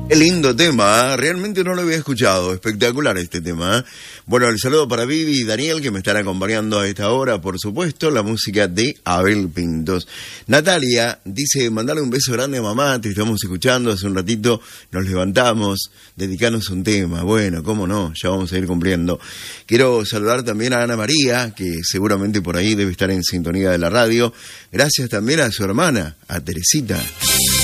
Qué lindo tema, ¿eh? Realmente no lo había escuchado, espectacular este tema, ¿eh? Bueno, el saludo para Vivi y Daniel que me están acompañando a esta hora, por supuesto, la música de Abel Pintos. Natalia dice, mandale un beso grande a mamá, te estamos escuchando, hace un ratito nos levantamos, dedicanos un tema, bueno, cómo no, ya vamos a ir cumpliendo. Quiero saludar también a Ana María, que seguramente por ahí debe estar en sintonía de la radio, gracias también a su hermana, a Teresita.